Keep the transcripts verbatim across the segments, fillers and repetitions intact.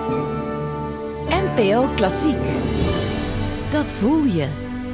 N P O Klassiek. Dat voel je.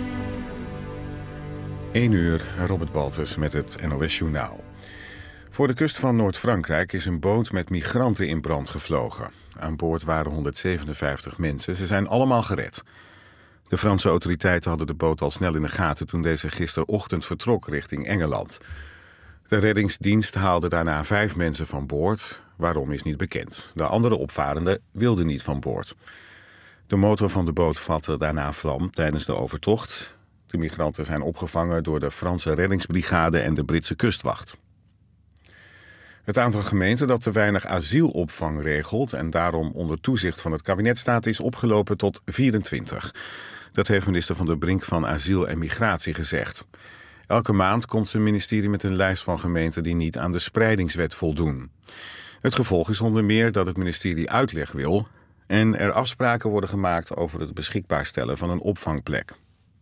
één uur, Robert Baltus met het N O S Journaal. Voor de kust van Noord-Frankrijk is een boot met migranten in brand gevlogen. Aan boord waren honderdzevenenvijftig mensen. Ze zijn allemaal gered. De Franse autoriteiten hadden de boot al snel in de gaten toen deze gisterochtend vertrok richting Engeland. De reddingsdienst haalde daarna vijf mensen van boord. Waarom is niet bekend. De andere opvarenden wilden niet van boord. De motor van de boot vatte daarna vlam tijdens de overtocht. De migranten zijn opgevangen door de Franse reddingsbrigade en de Britse kustwacht. Het aantal gemeenten dat te weinig asielopvang regelt en daarom onder toezicht van het kabinet staat is opgelopen tot vierentwintig. Dat heeft minister Van der Brink van Asiel en Migratie gezegd. Elke maand komt zijn ministerie met een lijst van gemeenten die niet aan de spreidingswet voldoen. Het gevolg is onder meer dat het ministerie uitleg wil en er afspraken worden gemaakt over het beschikbaar stellen van een opvangplek.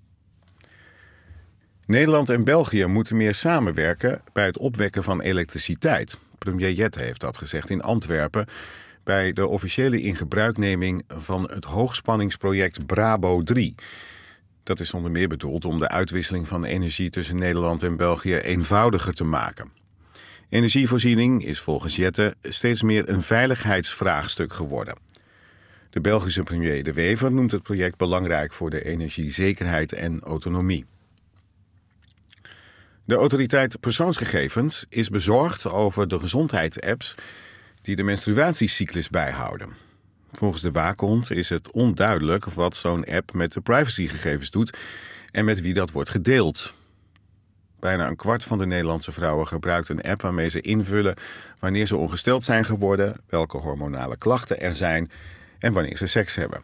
Nederland en België moeten meer samenwerken bij het opwekken van elektriciteit. Premier Jette heeft dat gezegd in Antwerpen bij de officiële ingebruikneming van het hoogspanningsproject Brabo drie. Dat is onder meer bedoeld om de uitwisseling van energie tussen Nederland en België eenvoudiger te maken. Energievoorziening is volgens Jette steeds meer een veiligheidsvraagstuk geworden. De Belgische premier De Wever noemt het project belangrijk voor de energiezekerheid en autonomie. De autoriteit persoonsgegevens is bezorgd over de gezondheidsapps die de menstruatiecyclus bijhouden. Volgens de waakhond is het onduidelijk wat zo'n app met de privacygegevens doet en met wie dat wordt gedeeld. Bijna een kwart van de Nederlandse vrouwen gebruikt een app waarmee ze invullen wanneer ze ongesteld zijn geworden, welke hormonale klachten er zijn en wanneer ze seks hebben.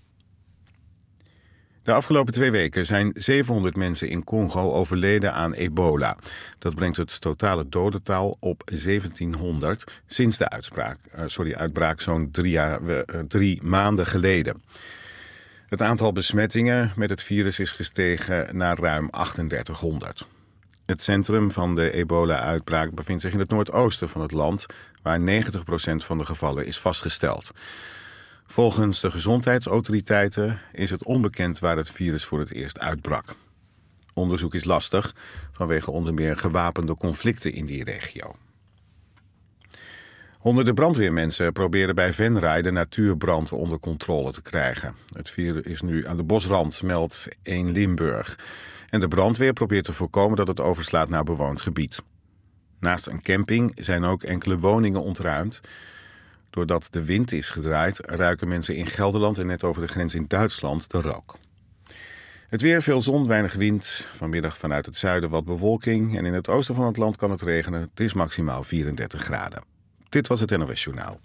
De afgelopen twee weken zijn zevenhonderd mensen in Congo overleden aan ebola. Dat brengt het totale dodental op zeventienhonderd sinds de uitspraak, uh, sorry, uitbraak zo'n drie, jaar, uh, drie maanden geleden. Het aantal besmettingen met het virus is gestegen naar ruim achtendertighonderd. Het centrum van de ebola-uitbraak bevindt zich in het noordoosten van het land, waar negentig procent van de gevallen is vastgesteld. Volgens de gezondheidsautoriteiten is het onbekend waar het virus voor het eerst uitbrak. Onderzoek is lastig vanwege onder meer gewapende conflicten in die regio. Honderden brandweermensen proberen bij Venray de natuurbrand onder controle te krijgen. Het vuur is nu aan de bosrand, meldt één Limburg. En de brandweer probeert te voorkomen dat het overslaat naar bewoond gebied. Naast een camping zijn ook enkele woningen ontruimd. Doordat de wind is gedraaid, ruiken mensen in Gelderland en net over de grens in Duitsland de rook. Het weer, veel zon, weinig wind. Vanmiddag vanuit het zuiden wat bewolking. En in het oosten van het land kan het regenen. Het is maximaal vierendertig graden. Dit was het N O S Journaal.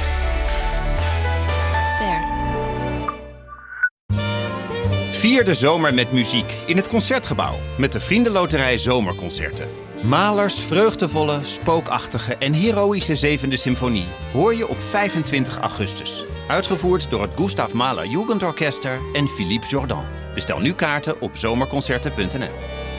Ster. Vier de zomer met muziek in het Concertgebouw met de Vriendenloterij Zomerconcerten. Mahlers vreugdevolle, spookachtige en heroïsche zevende symfonie hoor je op vijfentwintig augustus. Uitgevoerd door het Gustav Mahler Jugendorchester en Philippe Jordan. Bestel nu kaarten op zomerconcerten punt n l.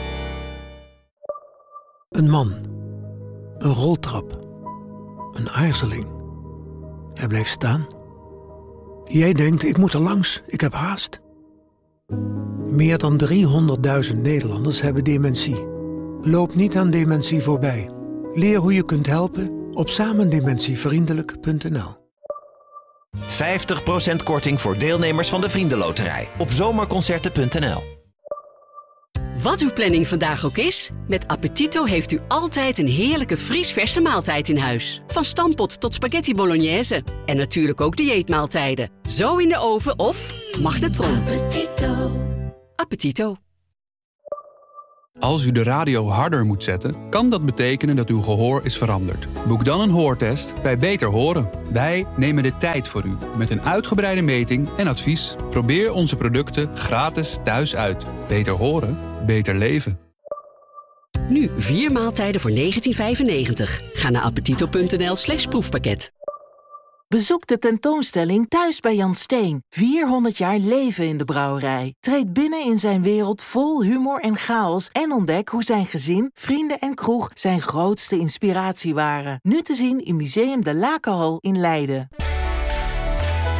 Een man. Een roltrap. Een aarzeling. Hij blijft staan. Jij denkt, ik moet er langs, ik heb haast. Meer dan driehonderdduizend Nederlanders hebben dementie. Loop niet aan dementie voorbij. Leer hoe je kunt helpen op samendementievriendelijk punt n l. vijftig procent korting voor deelnemers van de Vriendenloterij op zomerconcerten punt n l. Wat uw planning vandaag ook is, met Appetito heeft u altijd een heerlijke vriesverse maaltijd in huis. Van stampot tot spaghetti bolognese. En natuurlijk ook dieetmaaltijden. Zo in de oven of magnetron. Appetito. Appetito. Als u de radio harder moet zetten, kan dat betekenen dat uw gehoor is veranderd. Boek dan een hoortest bij Beter Horen. Wij nemen de tijd voor u met een uitgebreide meting en advies. Probeer onze producten gratis thuis uit. Beter horen, beter leven. Nu vier maaltijden voor negentien vijfennegentig. Ga naar appetito punt n l slash proefpakket. Bezoek de tentoonstelling Thuis bij Jan Steen. vierhonderd jaar leven in de brouwerij. Treed binnen in zijn wereld vol humor en chaos en ontdek hoe zijn gezin, vrienden en kroeg zijn grootste inspiratie waren. Nu te zien in Museum de Lakenhal in Leiden.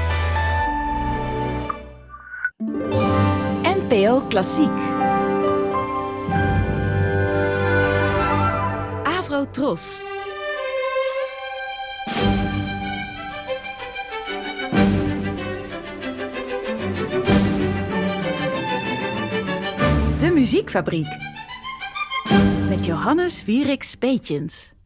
Avro Klassiek. Avro Tros. De Muziekfabriek. Met Johannes Wieriks Peetjens.